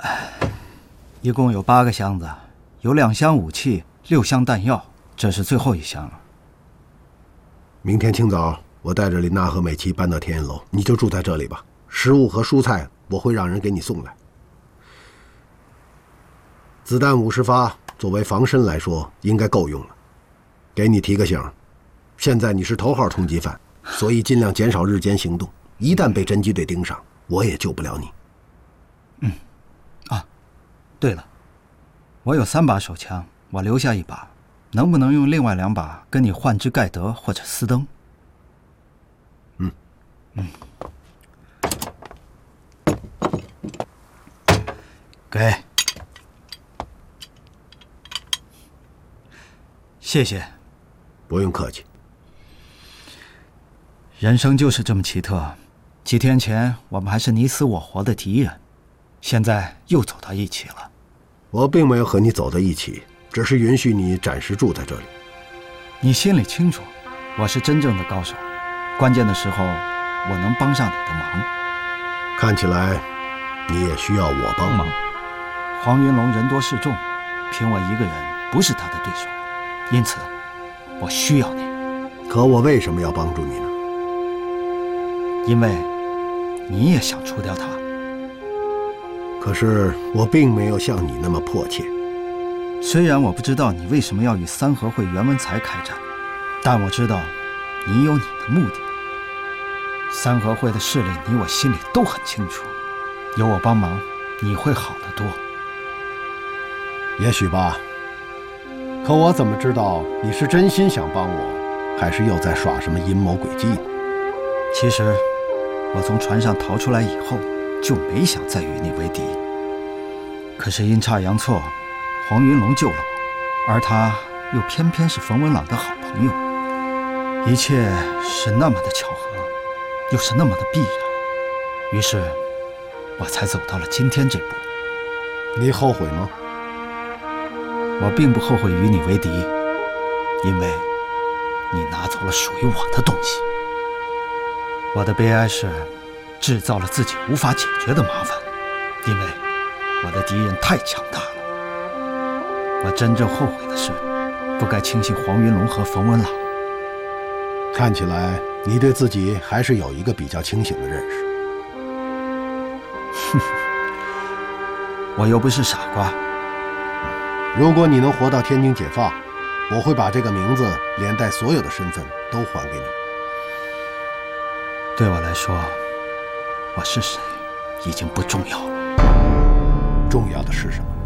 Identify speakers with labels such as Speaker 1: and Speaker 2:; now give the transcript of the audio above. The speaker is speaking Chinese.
Speaker 1: 一共有8个箱子，有2箱武器，6箱弹药，这是最后1箱了。
Speaker 2: 明天清早，我带着林娜和美琪搬到天燕楼，你就住在这里吧。食物和蔬菜我会让人给你送来。子弹50发，作为防身来说应该够用了。给你提个醒，现在你是头号通缉犯，所以尽量减少日间行动。一旦被侦缉队盯上，我也救不了你。
Speaker 1: 对了，我有3把手枪，我留下1把，能不能用另外2把跟你换支盖德或者斯登？给，谢谢。
Speaker 2: 不用客气。
Speaker 1: 人生就是这么奇特，几天前我们还是你死我活的敌人，现在又走到一起了。
Speaker 2: 我并没有和你走到一起，只是允许你暂时住在这里。
Speaker 1: 你心里清楚，我是真正的高手，关键的时候我能帮上你的忙。
Speaker 2: 看起来你也需要我帮忙。
Speaker 1: 黄云龙人多势众，凭我一个人不是他的对手，因此我需要你。
Speaker 2: 可我为什么要帮助你呢？
Speaker 1: 因为你也想除掉他。
Speaker 2: 可是我并没有像你那么迫切。
Speaker 1: 虽然我不知道你为什么要与三合会袁文才开战，但我知道你有你的目的。三合会的势力你我心里都很清楚，有我帮忙你会好得多。
Speaker 2: 也许吧，可我怎么知道你是真心想帮我，还是又在耍什么阴谋诡计呢？
Speaker 1: 其实我从船上逃出来以后就没想再与你为敌，可是阴差阳错，黄云龙救了我，而他又偏偏是冯文朗的好朋友，一切是那么的巧合，又是那么的必然，于是我才走到了今天这步。
Speaker 2: 你后悔吗？
Speaker 1: 我并不后悔与你为敌，因为你拿走了属于我的东西。我的悲哀是制造了自己无法解决的麻烦，因为我的敌人太强大了。我真正后悔的是不该轻信黄云龙和冯文朗。
Speaker 2: 看起来你对自己还是有一个比较清醒的认识。
Speaker 1: 我又不是傻瓜。
Speaker 2: 如果你能活到天津解放，我会把这个名字连带所有的身份都还给你。
Speaker 1: 对我来说，我是谁已经不重要了。
Speaker 2: 重要的是什么？